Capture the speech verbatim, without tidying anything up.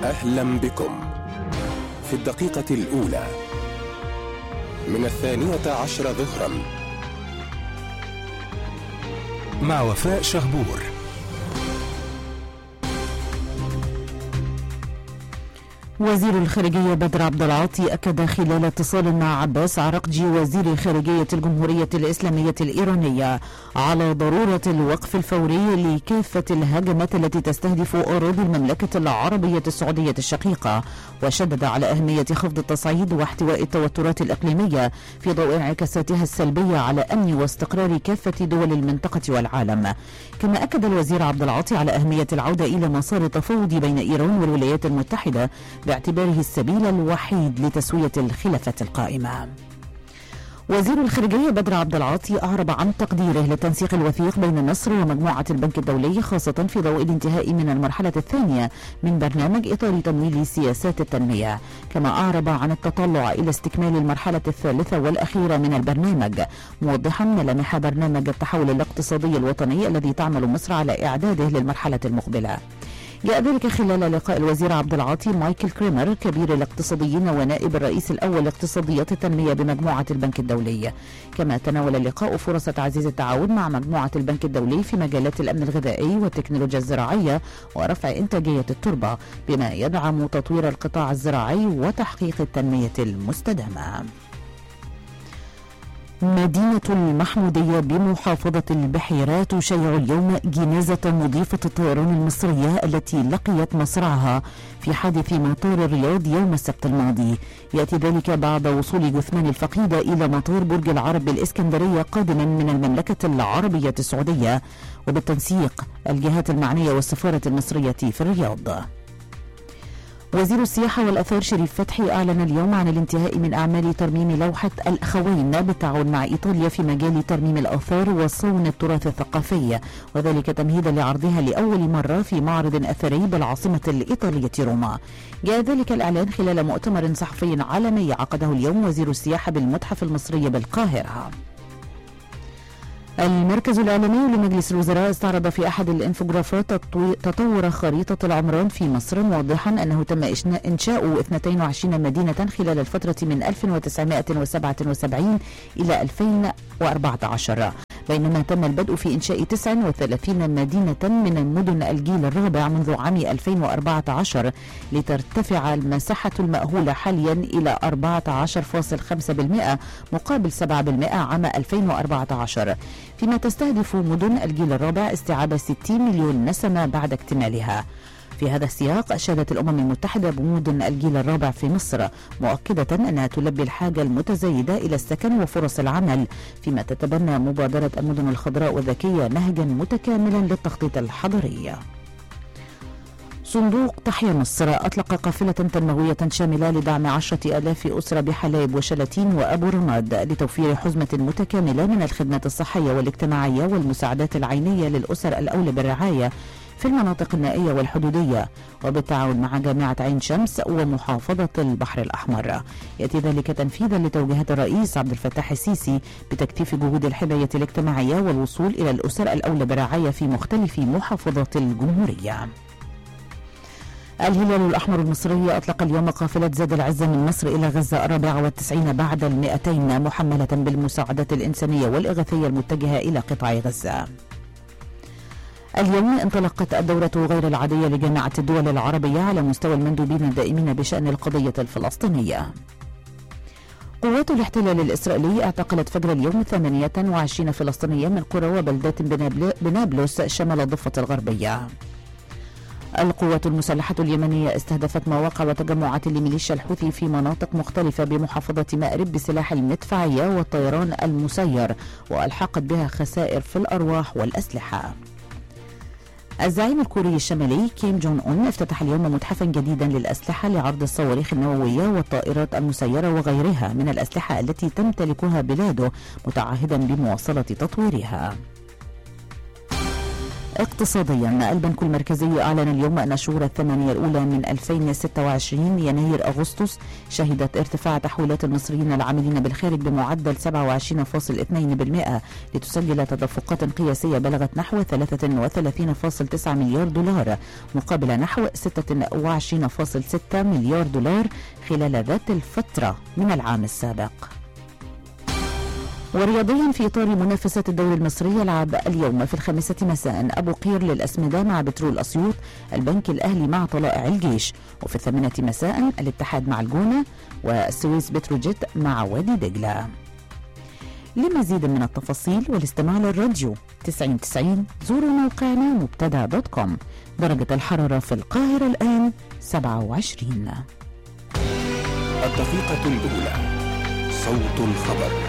أهلا بكم في الدقيقة الأولى من الثانية عشر ظهرا مع وفاء شهبور. وزير الخارجية بدر عبد العاطي أكد خلال اتصال مع عباس عرقجي وزير خارجية الجمهورية الإسلامية الإيرانية على ضرورة الوقف الفوري لكافة الهجمات التي تستهدف أراضي المملكة العربية السعودية الشقيقة، وشدد على أهمية خفض التصعيد واحتواء التوترات الإقليمية في ضوء انعكاساتها السلبية على أمن واستقرار كافة دول المنطقة والعالم. كما أكد الوزير عبد العاطي على أهمية العودة إلى مسار التفاوض بين إيران والولايات المتحدة باعتباره السبيل الوحيد لتسوية الخلافات القائمة. وزير الخارجية بدر عبد العاطي أعرب عن تقديره للتنسيق الوثيق بين مصر ومجموعة البنك الدولي، خاصة في ضوء الانتهاء من المرحلة الثانية من برنامج إطار تمويل سياسات التنمية. كما أعرب عن التطلع إلى استكمال المرحلة الثالثة والأخيرة من البرنامج، موضحا ملامح برنامج التحول الاقتصادي الوطني الذي تعمل مصر على إعداده للمرحلة المقبلة. جاء ذلك خلال لقاء الوزير عبد العاطي مايكل كريمر كبير الاقتصاديين ونائب الرئيس الأول لاقتصاديات التنمية بمجموعة البنك الدولي. كما تناول اللقاء فرصة تعزيز التعاون مع مجموعة البنك الدولي في مجالات الأمن الغذائي والتكنولوجيا الزراعية ورفع إنتاجية التربة، بما يدعم تطوير القطاع الزراعي وتحقيق التنمية المستدامة. مدينة المحمودية بمحافظة البحيرة تشيع اليوم جنازة مضيفة الطيران المصرية التي لقيت مصرعها في حادث مطار الرياض يوم السبت الماضي. يأتي ذلك بعد وصول جثمان الفقيدة إلى مطار برج العرب بالإسكندرية قادما من المملكة العربية السعودية، وبالتنسيق الجهات المعنية والسفارة المصرية في الرياض. وزير السياحة والأثار شريف فتحي أعلن اليوم عن الانتهاء من أعمال ترميم لوحة الأخوين بالتعاون مع إيطاليا في مجال ترميم الآثار وصون التراث الثقافي، وذلك تمهيدا لعرضها لأول مرة في معرض أثري بالعاصمة الإيطالية روما. جاء ذلك الإعلان خلال مؤتمر صحفي عالمي عقده اليوم وزير السياحة بالمتحف المصري بالقاهرة. المركز الإعلامي لمجلس الوزراء استعرض في أحد الانفوجرافات تطور خريطة العمران في مصر، موضحا أنه تم إنشاء اثنتين وعشرين مدينة خلال الفترة من ألف وتسعمائة وسبعة وسبعين إلى ألفين وأربعة عشر، بينما تم البدء في إنشاء تسع وثلاثين مدينة من مدن الجيل الرابع منذ عام ألفين وأربعة عشر، لترتفع المساحة المأهولة حاليا إلى أربعة عشر فاصلة خمسة بالمئة مقابل سبعة بالمئة عام ألفين وأربعة عشر، فيما تستهدف مدن الجيل الرابع استيعاب ستين مليون نسمة بعد اكتمالها. في هذا السياق أشادت الأمم المتحدة بمدن الجيل الرابع في مصر، مؤكدة أنها تلبي الحاجة المتزايدة إلى السكن وفرص العمل، فيما تتبنى مبادرة المدن الخضراء والذكية نهجا متكاملا للتخطيط الحضري. صندوق تحيا مصر أطلق قافلة تنموية شاملة لدعم عشرة آلاف أسرة بحلايب وشلاتين وأبو رماد لتوفير حزمة متكاملة من الخدمات الصحية والاجتماعية والمساعدات العينية للأسر الأولى بالرعاية في المناطق النائية والحدودية، وبالتعاون مع جامعة عين شمس ومحافظة البحر الأحمر. يأتي ذلك تنفيذا لتوجيهات الرئيس عبد الفتاح السيسي بتكثيف جهود الحماية الاجتماعية والوصول إلى الأسر الأولى بالرعاية في مختلف محافظات الجمهورية. الهلال الأحمر المصري أطلق اليوم قافلة زاد العزة من مصر إلى غزة الرابعة والتسعين بعد المئتين، محملة بالمساعدات الإنسانية والإغاثية المتجهة إلى قطاع غزة. اليوم انطلقت الدورة غير العادية لجامعة الدول العربية على مستوى المندوبين الدائمين بشأن القضية الفلسطينية. قوات الاحتلال الإسرائيلي اعتقلت فجر اليوم ثمانية وعشرين فلسطينيا من قرى وبلدات بنابلس شمال الضفة الغربية. القوات المسلحة اليمنية استهدفت مواقع وتجمعات لميليشيا الحوثي في مناطق مختلفة بمحافظة مأرب بسلاح المدفعية والطيران المسير، وألحقت بها خسائر في الأرواح والأسلحة. الزعيم الكوري الشمالي كيم جون أون افتتح اليوم متحفا جديدا للأسلحة لعرض الصواريخ النووية والطائرات المسيرة وغيرها من الأسلحة التي تمتلكها بلاده، متعهدا بمواصلة تطويرها. اقتصاديا، البنك المركزي أعلن اليوم أن الشهور الثمانية الأولى من ألفين وستة وعشرين يناير أغسطس شهدت ارتفاع تحويلات المصريين العاملين بالخارج بمعدل سبعة وعشرين فاصلة اثنين بالمئة لتسجل تدفقات قياسية بلغت نحو ثلاثة وثلاثين فاصلة تسعة مليار دولار مقابل نحو ستة وعشرين فاصلة ستة مليار دولار خلال ذات الفترة من العام السابق. ورياضيا، في إطار منافسة الدوري المصري، يلعب اليوم في الخامسة مساء أبو قير للأسمدة مع بترول أسيوط، البنك الأهلي مع طلائع الجيش، وفي الثامنة مساء الاتحاد مع الجونة، والسويس بتروجيت مع وادي دجلة. لمزيد من التفاصيل والاستماع للراديو تسعين تسعين زوروا موقعنا مبتدأ دوت كوم. درجة الحرارة في القاهرة الآن سبعة وعشرين. الدقيقة الأولى، صوت الخبر.